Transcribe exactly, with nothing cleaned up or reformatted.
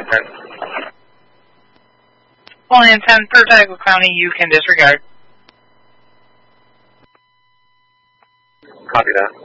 intent. Only intent per Tahoe County, you can disregard. Copy that.